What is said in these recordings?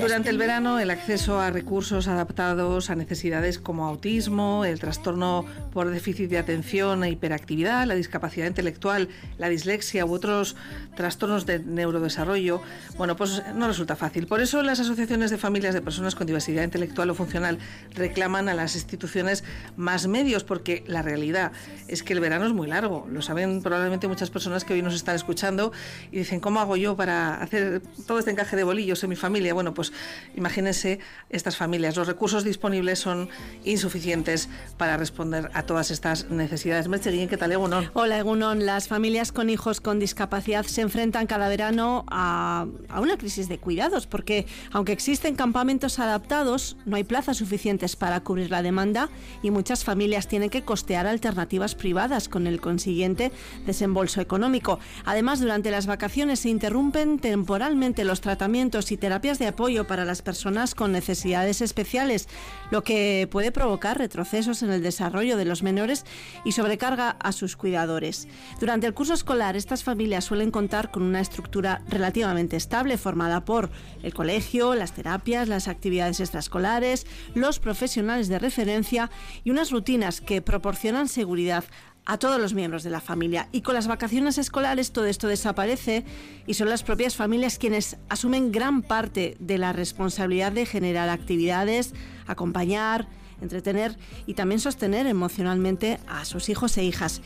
Durante el verano, el acceso a recursos adaptados a necesidades como autismo, el trastorno por déficit de atención e hiperactividad, la discapacidad intelectual, la dislexia u otros trastornos de neurodesarrollo, bueno, pues no resulta fácil. Por eso las asociaciones de familias de personas con diversidad intelectual o funcional reclaman a las instituciones más medios, porque la realidad es que el verano es muy largo. Lo saben probablemente muchas personas que hoy nos están escuchando y dicen, ¿cómo hago yo para hacer todo este encaje de bolillos en mi familia? Bueno, pues imagínense estas familias. Los recursos disponibles son insuficientes para responder a todas estas necesidades. Merche Guillén, ¿qué tal, Egunon? Hola, Egunon. Las familias con hijos con discapacidad se enfrentan cada verano a una crisis de cuidados, porque aunque existen campamentos adaptados, no hay plazas suficientes para cubrir la demanda y muchas familias tienen que costear alternativas privadas con el consiguiente desembolso económico. Además, durante las vacaciones se interrumpen temporalmente los tratamientos y terapias de apoyo para las personas con necesidades especiales, lo que puede provocar retrocesos en el desarrollo de los menores y sobrecarga a sus cuidadores. Durante el curso escolar, estas familias suelen contar con una estructura relativamente estable formada por el colegio, las terapias, las actividades extraescolares, los profesionales de referencia y unas rutinas que proporcionan seguridad a todos los miembros de la familia. Y con las vacaciones escolares todo esto desaparece y son las propias familias quienes asumen gran parte de la responsabilidad de generar actividades, acompañar, entretener y también sostener emocionalmente a sus hijos e hijas.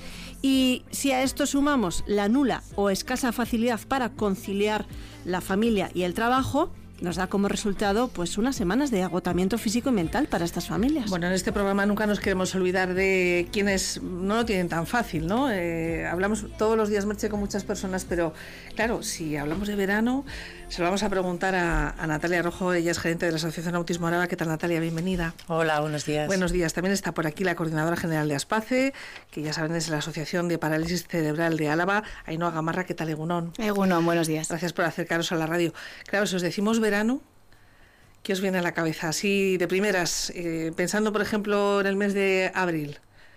Y si a esto sumamos la nula o escasa facilidad para conciliar la familia y el trabajo, nos da como resultado pues unas semanas de agotamiento físico y mental para estas familias. Bueno, en este programa nunca nos queremos olvidar de quienes no lo tienen tan fácil, ¿no? Hablamos todos los días, Merche, con muchas personas, pero claro, si hablamos de verano, se lo vamos a preguntar a Natalia Rojo. Ella es gerente de la Asociación Autismo Araba. ¿Qué tal, Natalia? Bienvenida. Hola, buenos días. Buenos días. También está por aquí la coordinadora general de ASPACE, que ya saben es la Asociación de Parálisis Cerebral de Álava, Ainhoa Gamarra. ¿Qué tal, Egunon? Egunon, buenos días. Gracias por acercaros a la radio. Claro, si os decimos verano, ¿qué os viene a la cabeza? Así de primeras, pensando por ejemplo en el mes de abril.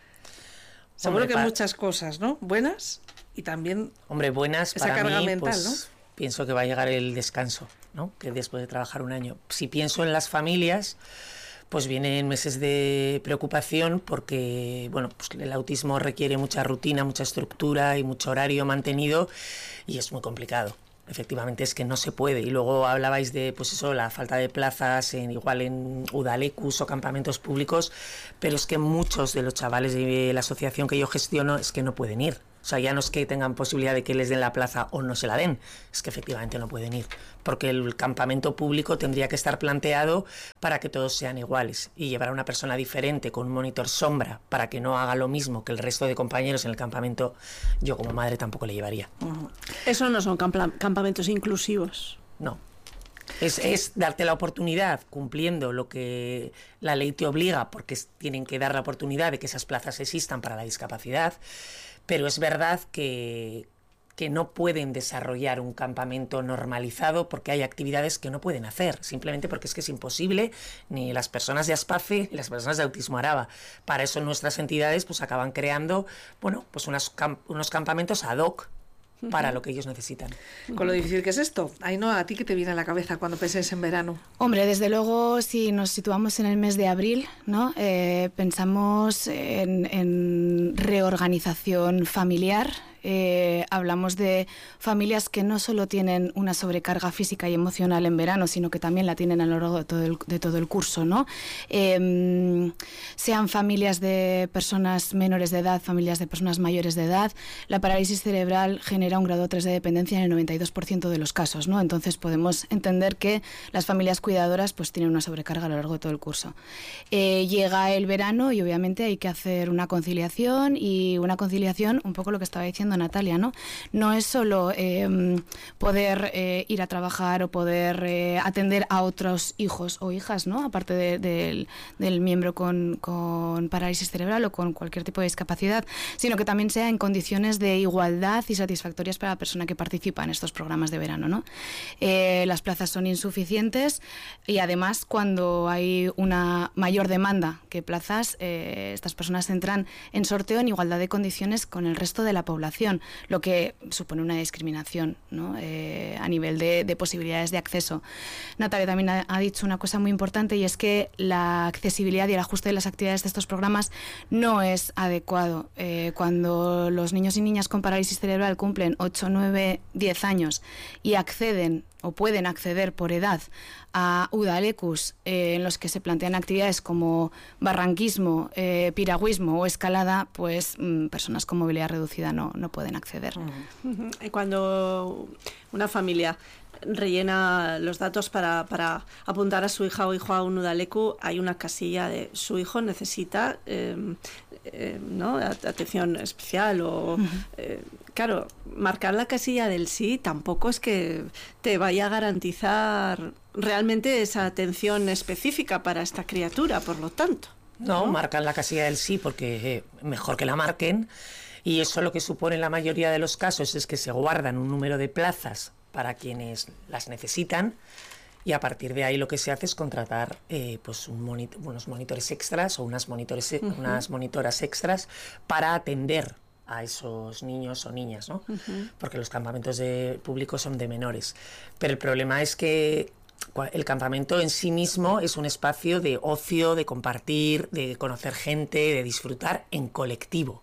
Seguro que muchas cosas, ¿no? Buenas y también buenas esa para carga mí, mental, pues, ¿no? Pienso que va a llegar el descanso, ¿no? Que después de trabajar un año. Si pienso en las familias, pues vienen meses de preocupación porque, bueno, pues el autismo requiere mucha rutina, mucha estructura y mucho horario mantenido y es muy complicado. Efectivamente es que no se puede. Y luego hablabais de, pues eso, la falta de plazas igual en udalecus o campamentos públicos, pero es que muchos de los chavales de la asociación que yo gestiono es que no pueden ir. O sea, ya no es que tengan posibilidad de que les den la plaza o no se la den, es que efectivamente no pueden ir, porque el campamento público tendría que estar planteado para que todos sean iguales y llevar a una persona diferente con un monitor sombra para que no haga lo mismo que el resto de compañeros en el campamento, yo como madre tampoco le llevaría. Eso no son campamentos inclusivos. No. Es darte la oportunidad, cumpliendo lo que la ley te obliga, porque tienen que dar la oportunidad de que esas plazas existan para la discapacidad, pero es verdad que no pueden desarrollar un campamento normalizado porque hay actividades que no pueden hacer, simplemente porque es que es imposible, ni las personas de ASPACE ni las personas de Autismo Araba. Para eso nuestras entidades pues acaban creando, bueno, pues unos campamentos ad hoc para lo que ellos necesitan. Con lo difícil que es esto. Ainhoa, ¿a ti qué te viene a la cabeza cuando pensáis en verano? Hombre, desde luego, si nos situamos en el mes de abril, ¿no? Pensamos en reorganización familiar. Hablamos de familias que no solo tienen una sobrecarga física y emocional en verano, sino que también la tienen a lo largo de todo el curso, ¿no? Sean familias de personas menores de edad, familias de personas mayores de edad, la parálisis cerebral genera un grado 3 de dependencia en el 92% de los casos, ¿no? Entonces podemos entender que las familias cuidadoras pues tienen una sobrecarga a lo largo de todo el curso. Llega el verano y obviamente hay que hacer una conciliación un poco lo que estaba diciendo Natalia, ¿no? No es solo poder ir a trabajar o poder atender a otros hijos o hijas, ¿no? Aparte del miembro con parálisis cerebral o con cualquier tipo de discapacidad, sino que también sea en condiciones de igualdad y satisfactorias para la persona que participa en estos programas de verano, ¿no? Las plazas son insuficientes y además cuando hay una mayor demanda que plazas, estas personas entran en sorteo en igualdad de condiciones con el resto de la población. población, lo que supone una discriminación, ¿no? A nivel de posibilidades de acceso. Natalia también ha dicho una cosa muy importante, y es que la accesibilidad y el ajuste de las actividades de estos programas no es adecuado. Cuando los niños y niñas con parálisis cerebral cumplen 8, 9, 10 años y acceden o pueden acceder por edad a udalekus en los que se plantean actividades como barranquismo, piragüismo o escalada, pues personas con movilidad reducida no pueden acceder. Cuando una familia rellena los datos para apuntar a su hija o hijo a un udaleku, hay una casilla de su hijo necesita ¿no? atención especial o claro, marcar la casilla del sí tampoco es que te vaya a garantizar realmente esa atención específica para esta criatura, por lo tanto. No, marcan la casilla del sí porque mejor que la marquen, y eso lo que supone en la mayoría de los casos es que se guardan un número de plazas para quienes las necesitan, y a partir de ahí lo que se hace es contratar pues unos monitores extras o unas monitoras extras para atender a esos niños o niñas, ¿no? Porque los campamentos públicos son de menores. Pero el problema es que el campamento en sí mismo es un espacio de ocio, de compartir, de conocer gente, de disfrutar en colectivo.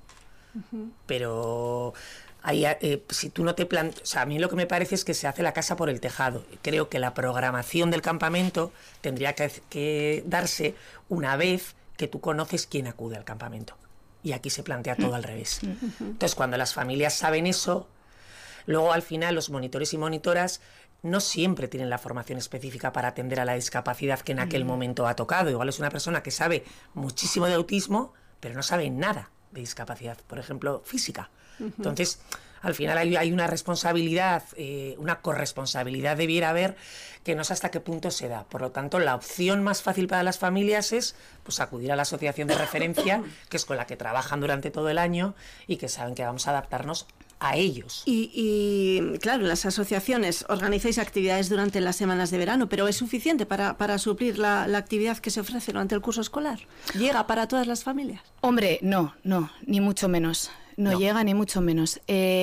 Pero ahí, si tú no te planteas, o sea, a mí lo que me parece es que se hace la casa por el tejado. Creo que la programación del campamento tendría que darse una vez que tú conoces quién acude al campamento. Y aquí se plantea todo al revés. Entonces, cuando las familias saben eso, luego al final los monitores y monitoras no siempre tienen la formación específica para atender a la discapacidad que en aquel momento ha tocado. Igual es una persona que sabe muchísimo de autismo, pero no sabe nada de discapacidad, por ejemplo, física. Entonces, al final hay una responsabilidad, una corresponsabilidad debiera haber, que no sé hasta qué punto se da. Por lo tanto, la opción más fácil para las familias es pues acudir a la asociación de referencia, que es con la que trabajan durante todo el año y que saben que vamos a adaptarnos a ellos. Y claro, las asociaciones organizáis actividades durante las semanas de verano, pero ¿es suficiente para suplir la actividad que se ofrece durante el curso escolar? ¿Llega para todas las familias? Hombre, no, ni mucho menos. No llega ni mucho menos.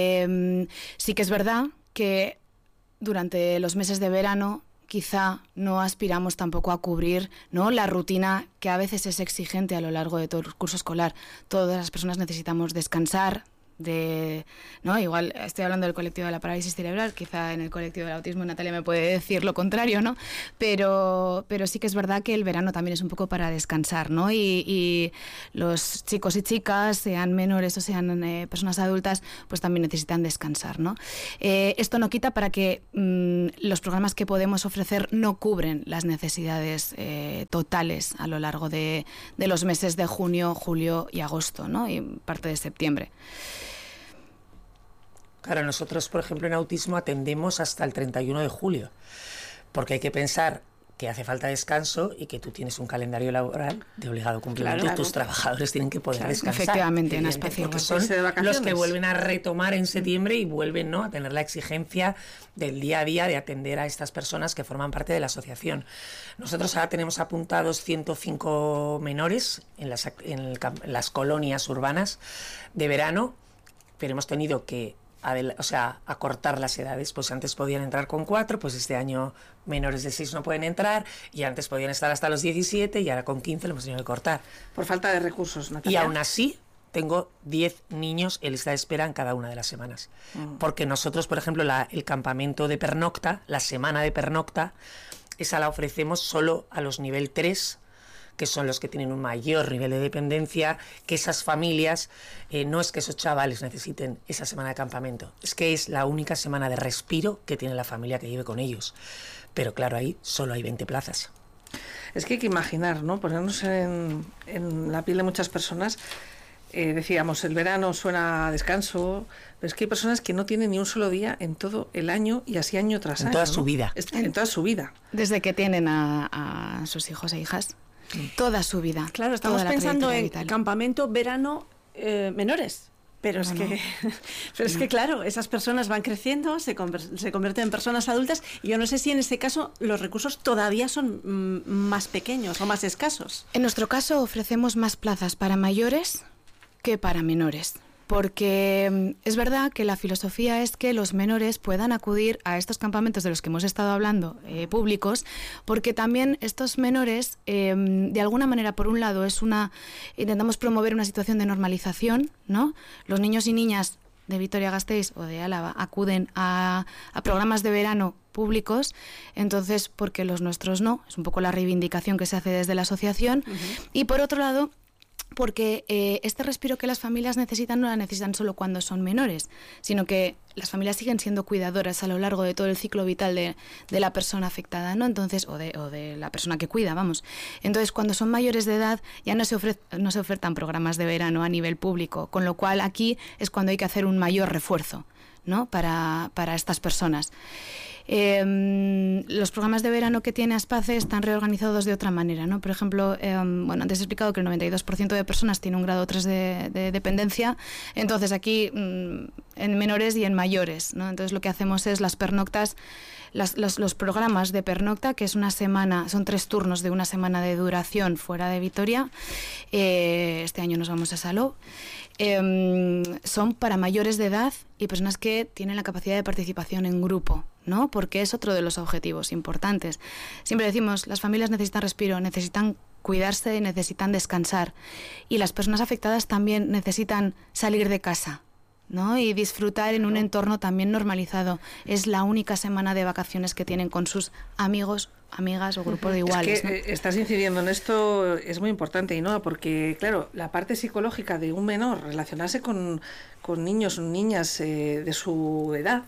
Sí que es verdad que durante los meses de verano quizá no aspiramos tampoco a cubrir, ¿no?, la rutina que a veces es exigente a lo largo de todo el curso escolar. Todas las personas necesitamos descansar, ¿no? Igual estoy hablando del colectivo de la parálisis cerebral, quizá en el colectivo del autismo Natalia me puede decir lo contrario, ¿no? Pero sí que es verdad que el verano también es un poco para descansar, ¿no? Y los chicos y chicas, sean menores o sean personas adultas, pues también necesitan descansar, ¿no? Esto no quita para que los programas que podemos ofrecer no cubren las necesidades totales a lo largo de los meses de junio, julio y agosto, ¿no? Y parte de septiembre. Claro, nosotros, por ejemplo, en autismo atendemos hasta el 31 de julio, porque hay que pensar que hace falta descanso y que tú tienes un calendario laboral de obligado cumplimiento y tus trabajadores tienen que poder descansar. Efectivamente, en espacio. Porque son los que vuelven a retomar en septiembre y vuelven, ¿no?, a tener la exigencia del día a día de atender a estas personas que forman parte de la asociación. Nosotros ahora tenemos apuntados 105 menores en las colonias urbanas de verano, pero hemos tenido que acortar las edades. Pues antes podían entrar con 4, pues este año menores de 6 no pueden entrar, y antes podían estar hasta los 17 y ahora con 15 lo hemos tenido que cortar. Por falta de recursos, Natalia. Y aún así tengo 10 niños en lista de espera en cada una de las semanas. Porque nosotros, por ejemplo, el campamento de pernocta, la semana de pernocta, esa la ofrecemos solo a los nivel 3, que son los que tienen un mayor nivel de dependencia, que esas familias, no es que esos chavales necesiten esa semana de campamento, es que es la única semana de respiro que tiene la familia que lleve con ellos. Pero claro, ahí solo hay 20 plazas. Es que hay que imaginar, ¿no?, ponernos en la piel de muchas personas. Decíamos, el verano suena a descanso, pero es que hay personas que no tienen ni un solo día en todo el año, y así año tras año. En toda su vida. En toda su vida. Desde que tienen a sus hijos e hijas. Toda su vida. Claro, estamos pensando en campamento, verano, menores. Pero es que claro, esas personas van creciendo, se convierten en personas adultas, y yo no sé si en este caso los recursos todavía son más pequeños o más escasos. En nuestro caso ofrecemos más plazas para mayores que para menores. porque es verdad que la filosofía es que los menores puedan acudir a estos campamentos de los que hemos estado hablando, públicos, porque también estos menores, de alguna manera, por un lado, intentamos promover una situación de normalización, ¿no? Los niños y niñas de Vitoria-Gasteiz o de Álava acuden a programas de verano públicos, entonces, porque los nuestros no, es un poco la reivindicación que se hace desde la asociación. Y por otro lado, porque este respiro que las familias necesitan no la necesitan solo cuando son menores, sino que las familias siguen siendo cuidadoras a lo largo de todo el ciclo vital de la persona afectada, ¿no? Entonces, o de la persona que cuida, vamos. Entonces, cuando son mayores de edad ya no se ofertan programas de verano a nivel público, con lo cual aquí es cuando hay que hacer un mayor refuerzo, ¿no? Para estas personas. Los programas de verano que tiene Aspace están reorganizados de otra manera, ¿no? Por ejemplo, antes he explicado que el 92% de personas tiene un grado 3 de dependencia, entonces aquí en menores y en mayores, ¿no? Entonces lo que hacemos es las pernoctas, los programas de pernocta, que es una semana, son 3 turnos de una semana de duración fuera de Vitoria. Este año nos vamos a Salou. Son para mayores de edad y personas que tienen la capacidad de participación en grupo, ¿no? Porque es otro de los objetivos importantes. Siempre decimos, las familias necesitan respiro, necesitan cuidarse y necesitan descansar. Y las personas afectadas también necesitan salir de casa, ¿no? Y disfrutar en un entorno también normalizado. Es la única semana de vacaciones que tienen con sus amigos, amigas o grupos de iguales. Es que estás incidiendo en esto, es muy importante, y no, porque claro, la parte psicológica de un menor, relacionarse con niños o niñas de su edad,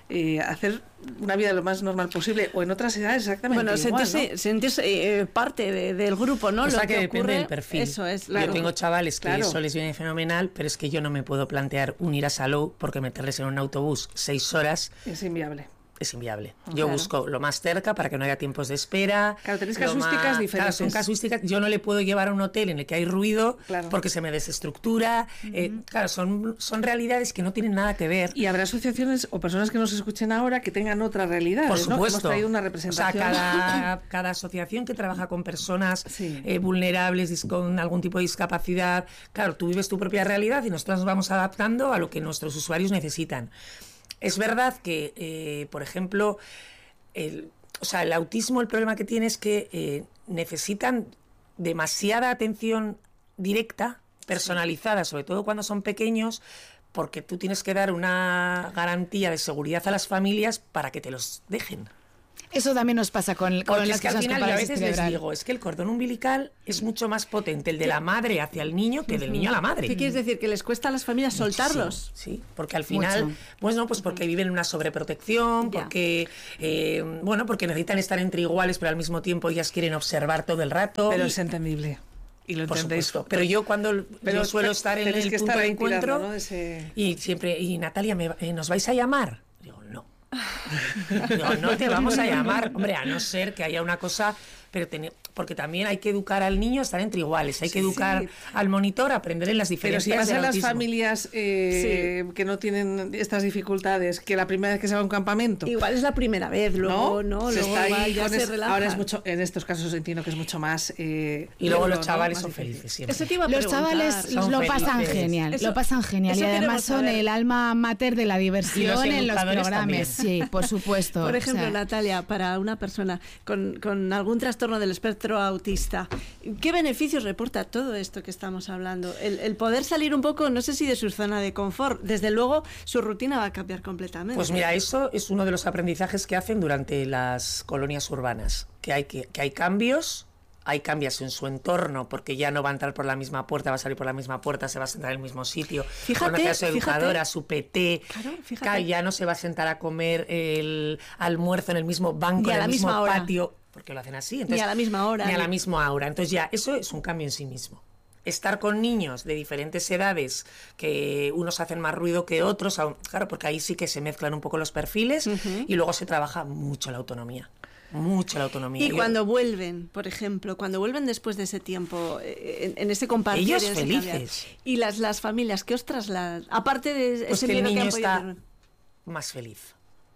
hacer una vida lo más normal posible, o en otras edades exactamente igual, sentirse parte del grupo, ¿no? O sea, lo que depende ocurre, del perfil. Eso es, claro. Yo tengo chavales que Claro. eso les viene fenomenal, pero es que yo no me puedo plantear ir a Salou porque meterles en un autobús 6 horas es inviable. es inviable. Yo Claro. busco lo más cerca para que no haya tiempos de espera. Claro, tenéis lo casuísticas más- diferentes. Claro, son casuísticas. Yo no le puedo llevar a un hotel en el que hay ruido Claro. porque se me desestructura. Claro, son realidades que no tienen nada que ver. Y habrá asociaciones o personas que nos escuchen ahora que tengan otra realidad, Por ¿no? Que hemos supuesto. traído una O sea, representación. cada asociación que trabaja con personas Sí. vulnerables, con algún tipo de discapacidad, claro, tú vives tu propia realidad y nosotros nos vamos adaptando a lo que nuestros usuarios necesitan. Es verdad que, por ejemplo, el autismo, el problema que tiene es que necesitan demasiada atención directa, personalizada, sobre todo cuando son pequeños, porque tú tienes que dar una garantía de seguridad a las familias para que te los dejen. Eso también nos pasa con Porque las es que al personas final con yo a parálisis veces les cerebral. digo, es que el cordón umbilical es mucho más potente el de la madre hacia el niño que del niño a la madre. ¿Qué quieres decir? ¿Que les cuesta a las familias soltarlos? Sí, porque al final, Mucho. pues porque viven en una sobreprotección, Ya. porque porque necesitan estar entre iguales, pero al mismo tiempo ellas quieren observar todo el rato. Pero es entendible. Y lo Por entendéis. supuesto. Pero yo yo suelo estar en tenéis el que punto estar de ahí encuentro tirando, ¿no? Ese... y siempre, Natalia, ¿nos vais a llamar? Digo, no. Digo, no te vamos a llamar, hombre, a no ser que haya una cosa, porque también hay que educar al niño a estar entre iguales, hay que educar al monitor a aprender en las Pero diferencias si pasa del en las autismo. familias que no tienen estas dificultades, que la primera vez que se va a un campamento, Igual es la primera vez, luego no, se luego está va, ahí ya con se relaja. ahora es mucho, en estos casos entiendo que es mucho más Y luego duro, los ¿no? chavales Más son difícil. felices siempre. Eso te iba a Los preguntar. chavales Son lo pasan felices. genial, Eso- lo pasan genial y eso además queremos son saber. el alma mater de la diversión en los educadores programas. Sí, por supuesto. Por ejemplo, O sea, Natalia, para una persona con algún trastorno del espectro autista, ¿qué beneficios reporta todo esto que estamos hablando? El poder salir un poco, no sé si de su zona de confort, desde luego su rutina va a cambiar completamente. Pues mira, eso es uno de los aprendizajes que hacen durante las colonias urbanas, que hay cambios. Hay cambios en su entorno porque ya no va a entrar por la misma puerta, va a salir por la misma puerta, se va a sentar en el mismo sitio, conoce a su educadora, a su PT, Claro, fíjate. ya no se va a sentar a comer el almuerzo en el mismo banco, Ni a en la el mismo misma hora. patio, porque lo hacen así. Ni a la misma hora. Ni a la misma hora. Entonces ya, eso es un cambio en sí mismo. Estar con niños de diferentes edades, que unos hacen más ruido que otros, claro, porque ahí sí que se mezclan un poco los perfiles y luego se trabaja mucho la autonomía. Mucho la autonomía. Y cuando vuelven, por ejemplo, cuando vuelven después de ese tiempo, en ese compartir, Ellos en ese felices. cambiar, y las familias, ¿qué os trasladan? Aparte de Pues ese que el miedo que niño han podido está tener. más feliz.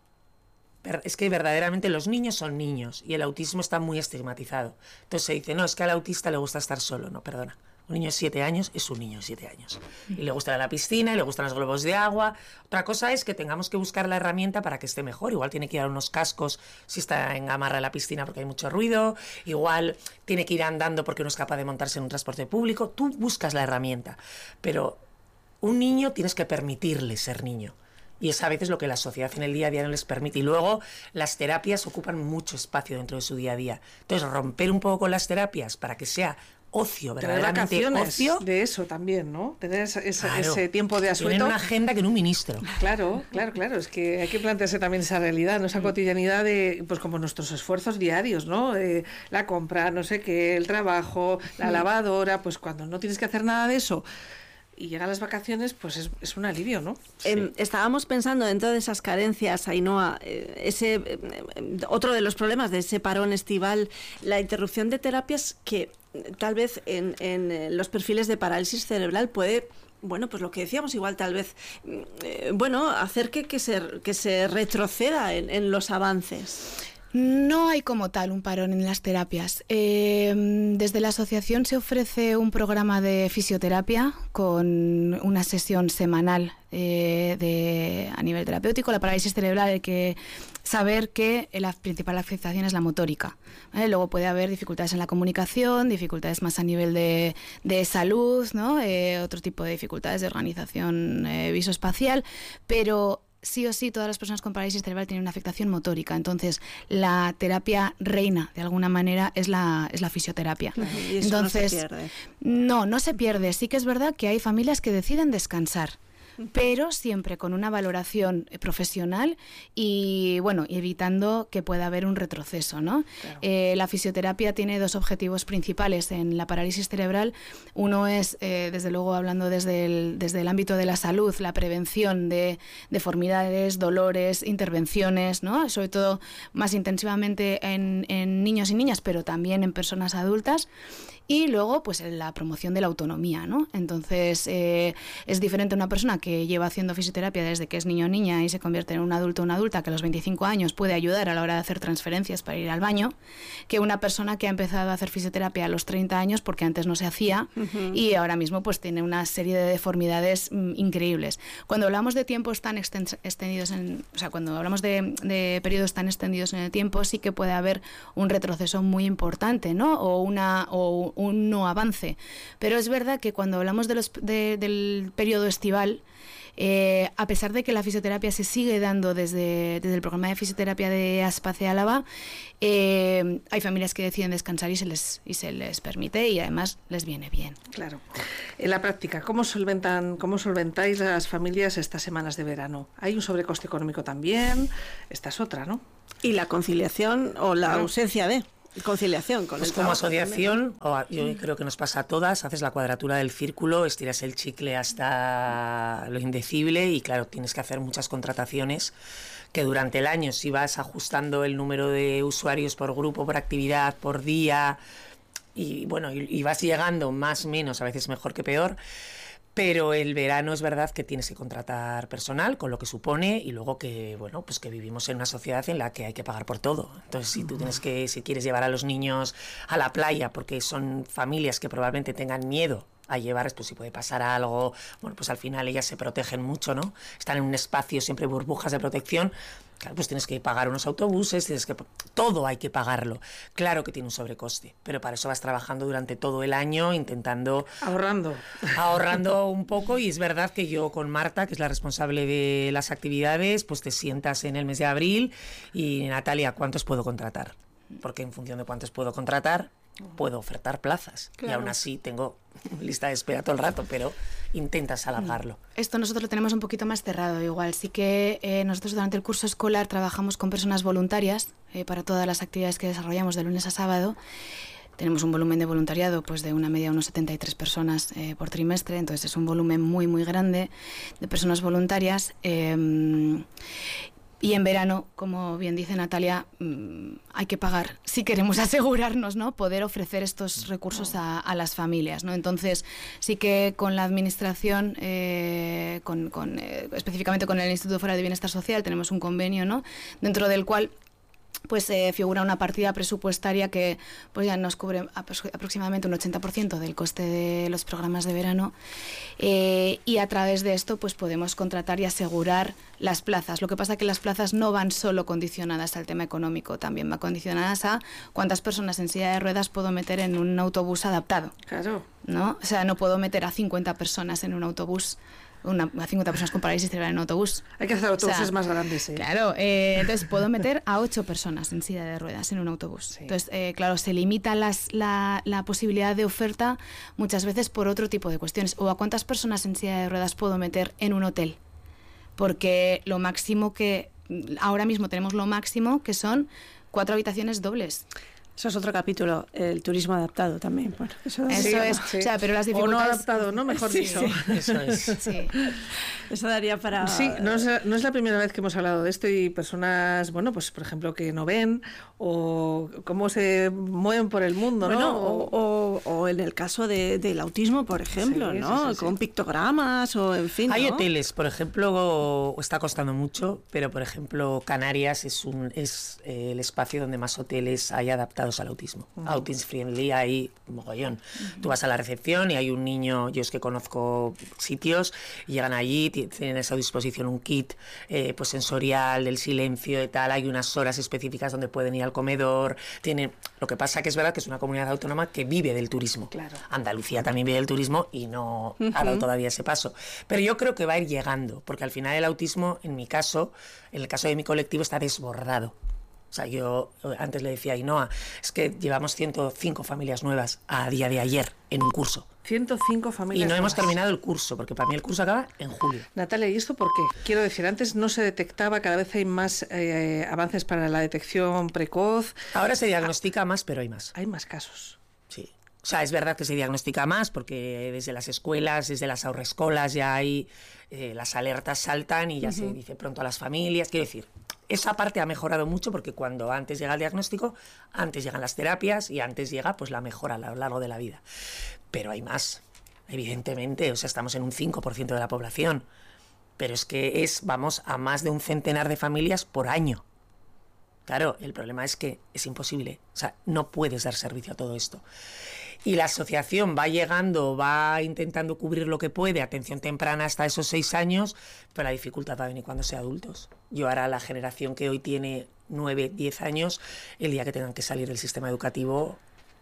Es que verdaderamente los niños son niños y el autismo está muy estigmatizado. Entonces se dice, no, es que al autista le gusta estar solo. No, perdona. Un niño de 7 años es un niño de 7 años. Y le gusta la piscina, y le gustan los globos de agua. Otra cosa es que tengamos que buscar la herramienta para que esté mejor. Igual tiene que ir a unos cascos si está en amarra de la piscina porque hay mucho ruido. Igual tiene que ir andando porque no es capaz de montarse en un transporte público. Tú buscas la herramienta. Pero un niño tienes que permitirle ser niño. Y es a veces lo que la sociedad en el día a día no les permite. Y luego las terapias ocupan mucho espacio dentro de su día a día. Entonces, romper un poco con las terapias para que sea ocio, verdaderamente ocio. De eso también, ¿no? Tener claro, ese tiempo de asueto. Tienen una agenda que en un ministro. Claro. Es que hay que plantearse también esa realidad, ¿no? Esa cotidianidad de, pues como nuestros esfuerzos diarios, ¿no? La compra, no sé qué, el trabajo, la lavadora, pues cuando no tienes que hacer nada de eso y llegan las vacaciones, pues es un alivio, ¿no? Sí. Estábamos pensando dentro de esas carencias, Ainhoa, otro de los problemas de ese parón estival, la interrupción de terapias que tal vez en los perfiles de parálisis cerebral puede, bueno, pues lo que decíamos, igual tal vez, hacer que se retroceda en los avances. No hay como tal un parón en las terapias. Desde la asociación se ofrece un programa de fisioterapia con una sesión semanal a nivel terapéutico. La parálisis cerebral hay que saber que la principal afectación es la motórica, ¿vale? Luego puede haber dificultades en la comunicación, dificultades más a nivel de salud, ¿no? Otro tipo de dificultades de organización visoespacial, pero sí o sí todas las personas con parálisis cerebral tienen una afectación motórica. Entonces la terapia reina de alguna manera es la fisioterapia. Y eso entonces, no se pierde. No se pierde. Sí que es verdad que hay familias que deciden descansar, pero siempre con una valoración profesional y, bueno, evitando que pueda haber un retroceso, ¿no? Claro. La fisioterapia tiene dos objetivos principales en la parálisis cerebral. Uno es, desde luego, hablando desde el ámbito de la salud, la prevención de deformidades, dolores, intervenciones, ¿no? Sobre todo más intensivamente en niños y niñas, pero también en personas adultas. Y luego, pues la promoción de la autonomía, ¿no? Entonces, es diferente una persona que lleva haciendo fisioterapia desde que es niño o niña y se convierte en un adulto o una adulta que a los 25 años puede ayudar a la hora de hacer transferencias para ir al baño, que una persona que ha empezado a hacer fisioterapia a los 30 años porque antes no se hacía y ahora mismo pues tiene una serie de deformidades increíbles. Cuando hablamos de tiempos tan extendidos, cuando hablamos de periodos tan extendidos en el tiempo, sí que puede haber un retroceso muy importante, ¿no? O un no avance. Pero es verdad que cuando hablamos del periodo estival, a pesar de que la fisioterapia se sigue dando desde el programa de fisioterapia de Aspace Álava, hay familias que deciden descansar y se les permite y además les viene bien. Claro. En la práctica, ¿cómo solventáis las familias estas semanas de verano? ¿Hay un sobrecoste económico también? Esta es otra, ¿no? Y la conciliación o la ausencia de conciliación con pues el como trabajo asociación, yo creo que nos pasa a todas, haces la cuadratura del círculo, estiras el chicle hasta lo indecible y claro, tienes que hacer muchas contrataciones que durante el año si vas ajustando el número de usuarios por grupo, por actividad, por día y bueno, y vas llegando más o menos, a veces mejor que peor. Pero el verano es verdad que tienes que contratar personal, con lo que supone, y luego que, bueno, pues que vivimos en una sociedad en la que hay que pagar por todo. Entonces, si tú si quieres llevar a los niños a la playa, porque son familias que probablemente tengan miedo a llevar, pues si puede pasar algo, bueno, pues al final ellas se protegen mucho, ¿no? Están en un espacio, siempre burbujas de protección. Claro, pues tienes que pagar unos autobuses, todo hay que pagarlo. Claro que tiene un sobrecoste, pero para eso vas trabajando durante todo el año intentando... Ahorrando un poco, y es verdad que yo con Marta, que es la responsable de las actividades, pues te sientas en el mes de abril y Natalia, ¿cuántos puedo contratar? Porque en función de cuántos puedo contratar, puedo ofertar plazas. Claro. Y aún así tengo lista de espera todo el rato, pero intentas alargarlo. Esto nosotros lo tenemos un poquito más cerrado igual. Sí que nosotros durante el curso escolar trabajamos con personas voluntarias para todas las actividades que desarrollamos de lunes a sábado. Tenemos un volumen de voluntariado pues de una media de unos 73 personas por trimestre, entonces es un volumen muy, muy grande de personas voluntarias. Y en verano, como bien dice Natalia, hay que pagar si queremos asegurarnos, ¿no? Poder ofrecer estos recursos a las familias, ¿no? Entonces, sí que con la administración, específicamente con el Instituto Foral de Bienestar Social, tenemos un convenio, ¿no? Dentro del cual pues figura una partida presupuestaria que pues ya nos cubre aproximadamente un 80% del coste de los programas de verano, y a través de esto pues podemos contratar y asegurar las plazas. Lo que pasa es que las plazas no van solo condicionadas al tema económico, también van condicionadas a cuántas personas en silla de ruedas puedo meter en un autobús adaptado. Claro. ¿No? O sea, no puedo meter a 50 personas en un autobús, a 50 personas con parálisis cerebral en un autobús. Hay que hacer autobuses más grandes, sí. Claro, entonces puedo meter a 8 personas en silla de ruedas en un autobús. Sí. Entonces, claro, se limita la posibilidad de oferta muchas veces por otro tipo de cuestiones. O a cuántas personas en silla de ruedas puedo meter en un hotel. Porque lo máximo que... Ahora mismo tenemos lo máximo que son 4 habitaciones dobles. Eso es otro capítulo, el turismo adaptado también. Bueno, eso es, sí. O sea, pero las dificultades... O no adaptado, ¿no? Mejor dicho. Sí. Eso es. Sí. Eso daría para... Sí, no es la primera vez que hemos hablado de esto, y personas, bueno, pues por ejemplo, que no ven, o cómo se mueven por el mundo, bueno, ¿no? O en el caso del autismo, por ejemplo, sí, ¿no? Sí. Con pictogramas, o en fin, Hay ¿no? hoteles, por ejemplo, está costando mucho, pero por ejemplo, Canarias es el espacio donde más hoteles hay adaptados al autismo. Autism Friendly hay mogollón. Tú vas a la recepción y hay un niño, yo es que conozco sitios, y llegan allí, tienen a su disposición un kit pues sensorial, del silencio y tal, hay unas horas específicas donde pueden ir al comedor, lo que pasa que es verdad que es una comunidad autónoma que vive del turismo. Claro. Andalucía también vive del turismo y no ha dado todavía ese paso. Pero yo creo que va a ir llegando, porque al final el autismo, en mi caso, en el caso de mi colectivo, está desbordado. O sea, yo antes le decía a Ainhoa, es que llevamos 105 familias nuevas a día de ayer en un curso. 105 familias y no nuevas. Hemos terminado el curso, porque para mí el curso acaba en julio. Natalia, ¿y esto por qué? Quiero decir, antes no se detectaba, cada vez hay más avances para la detección precoz. Ahora se diagnostica más, pero hay más. Hay más casos. Sí. O sea, es verdad que se diagnostica más, porque desde las escuelas, desde las aurrescolas ya hay, las alertas saltan y ya se dice pronto a las familias. Quiero decir, esa parte ha mejorado mucho, porque cuando antes llega el diagnóstico, antes llegan las terapias y antes llega pues la mejora a lo largo de la vida. Pero hay más, evidentemente. O sea, estamos en un 5% de la población. Pero es que vamos a más de un centenar de familias por año. Claro, el problema es que es imposible. O sea, no puedes dar servicio a todo esto. Y la asociación va llegando, va intentando cubrir lo que puede, atención temprana hasta esos 6 años, pero la dificultad va a venir cuando sea adultos. Yo ahora, la generación que hoy tiene 9, 10 años, el día que tengan que salir del sistema educativo,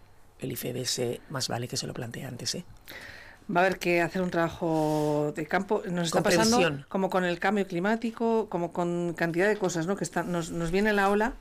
el IFEBS más vale que se lo plantee antes, ¿eh? Va a haber que hacer un trabajo de campo. Nos está pasando previsión, como con el cambio climático, como con cantidad de cosas, ¿no? Que nos viene la ola.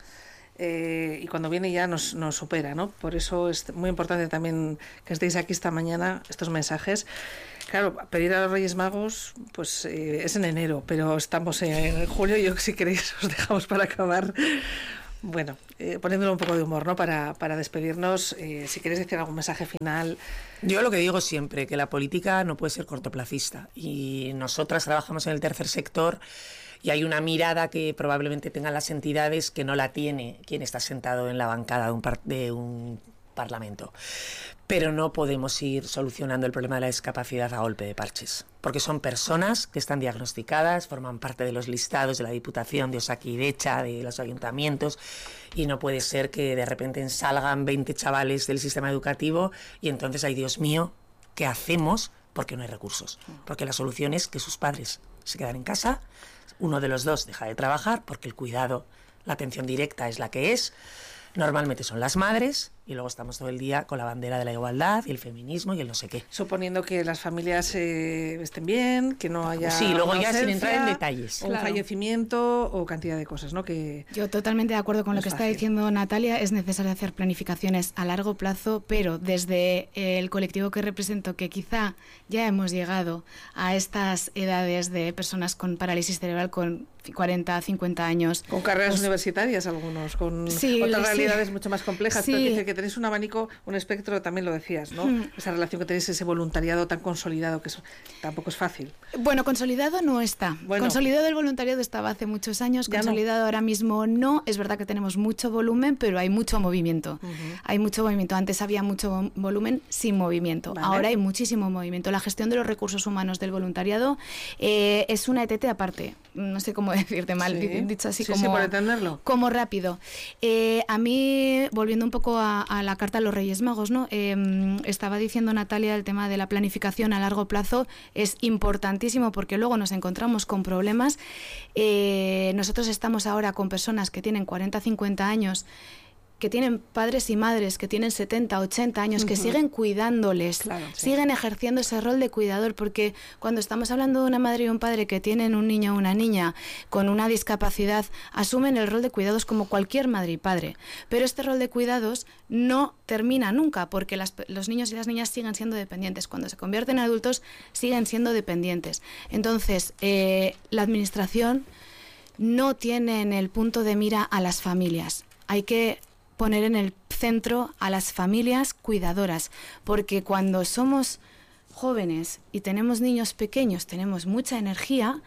Y cuando viene ya nos supera, ¿no? Por eso es muy importante también que estéis aquí esta mañana, estos mensajes. Claro, pedir a los Reyes Magos pues es en enero, pero estamos en julio. Yo, si queréis, os dejamos para acabar. Bueno, poniéndole un poco de humor, ¿no? Para despedirnos, si queréis decir algún mensaje final. Yo lo que digo siempre, que la política no puede ser cortoplacista, y nosotras trabajamos en el tercer sector y hay una mirada que probablemente tengan las entidades que no la tiene quien está sentado en la bancada de un parlamento. Pero no podemos ir solucionando el problema de la discapacidad a golpe de parches, porque son personas que están diagnosticadas, forman parte de los listados de la Diputación, de Osakidecha, de los ayuntamientos, y no puede ser que de repente salgan 20 chavales del sistema educativo y entonces, ay Dios mío, ¿qué hacemos? Porque no hay recursos. Porque la solución es que sus padres se quedan en casa, uno de los dos deja de trabajar, porque el cuidado, la atención directa es la que es. Normalmente son las madres, y luego estamos todo el día con la bandera de la igualdad y el feminismo y el no sé qué. Suponiendo que las familias estén bien, que no haya sí, luego ya sin entrar en detalles. O un fallecimiento o cantidad de cosas, ¿no? Que yo totalmente de acuerdo con lo que está diciendo Natalia. Es necesario hacer planificaciones a largo plazo, pero desde el colectivo que represento, que quizá ya hemos llegado a estas edades de personas con parálisis cerebral con 40, 50 años. Con carreras universitarias algunos, con otras realidades mucho más complejas, pero dice que tenéis un abanico, un espectro, también lo decías, ¿no? Esa relación que tenéis, ese voluntariado tan consolidado, que tampoco es fácil. Bueno, consolidado no está. Consolidado el voluntariado estaba hace muchos años, consolidado ahora mismo no. Es verdad que tenemos mucho volumen, pero hay mucho movimiento. Hay mucho movimiento. Antes había mucho volumen sin movimiento. Vale. Ahora hay muchísimo movimiento. La gestión de los recursos humanos del voluntariado es una ETT aparte. No sé cómo decirte mal, dicho así como... Sí, por entenderlo. Como rápido. A mí, volviendo un poco a la carta a los Reyes Magos, ¿no? Estaba diciendo Natalia, el tema de la planificación a largo plazo es importantísimo porque luego nos encontramos con problemas. Nosotros estamos ahora con personas que tienen 40, 50 años, que tienen padres y madres que tienen 70, 80 años, que siguen cuidándoles, siguen ejerciendo ese rol de cuidador, porque cuando estamos hablando de una madre y un padre que tienen un niño o una niña con una discapacidad, asumen el rol de cuidados como cualquier madre y padre. Pero este rol de cuidados no termina nunca, porque los niños y las niñas siguen siendo dependientes. Cuando se convierten en adultos, siguen siendo dependientes. Entonces, la administración no tiene en el punto de mira a las familias. Hay que poner en el centro a las familias cuidadoras, porque cuando somos jóvenes y tenemos niños pequeños, tenemos mucha energía,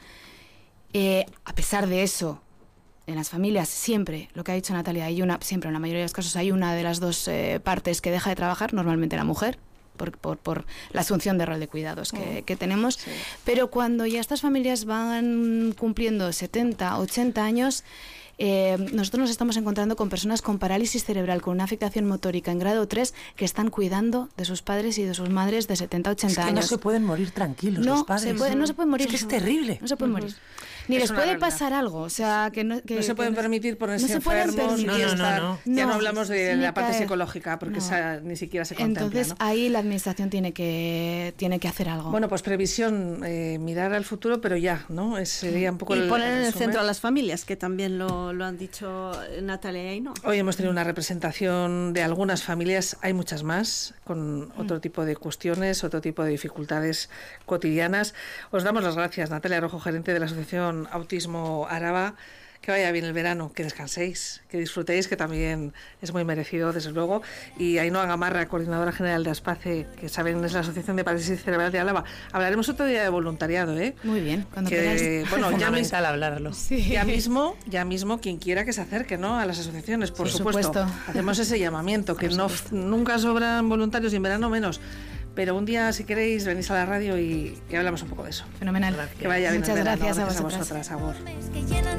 a pesar de eso, en las familias siempre, lo que ha dicho Natalia, siempre en la mayoría de los casos hay una de las dos partes que deja de trabajar, normalmente la mujer, por la asunción de rol de cuidados que tenemos, pero cuando ya estas familias van cumpliendo 70, 80 años, nosotros nos estamos encontrando con personas con parálisis cerebral, con una afectación motórica en grado 3, que están cuidando de sus padres y de sus madres de 70, 80 años. No se pueden morir tranquilos los padres. No se pueden morir. Es que es terrible. No se pueden morir. Ni les puede pasar algo, o sea, que no se pueden permitir ponerse enfermos, ya no hablamos de la parte psicológica, porque esa ni siquiera se contempla. Entonces ahí la administración tiene que hacer algo. Bueno, pues previsión, mirar al futuro, pero ya, ¿no? Sería un poco y poner en el centro a las familias, que también lo han dicho Natalia y no. Hoy hemos tenido una representación de algunas familias, hay muchas más, con otro tipo de cuestiones, otro tipo de dificultades cotidianas. Os damos las gracias, Natalia Rojo, gerente de la Asociación Autismo Araba. Que vaya bien el verano, que descanséis, que disfrutéis, que también es muy merecido, desde luego. Y Ainhoa Gamarra, coordinadora general de ASPACE, que saben es la Asociación de Parálisis Cerebral de Álava. Hablaremos otro día de voluntariado, ¿eh? Muy bien, cuando queráis. Bueno, ya mismo hablarlo. Sí. Ya mismo quien quiera que se acerque, ¿no?, a las asociaciones, por supuesto. Hacemos ese llamamiento, que nunca sobran voluntarios y en verano menos. Pero un día, si queréis, venís a la radio y hablamos un poco de eso. Fenomenal. Que vaya bien. Muchas gracias a vosotras. vosotras. Agur.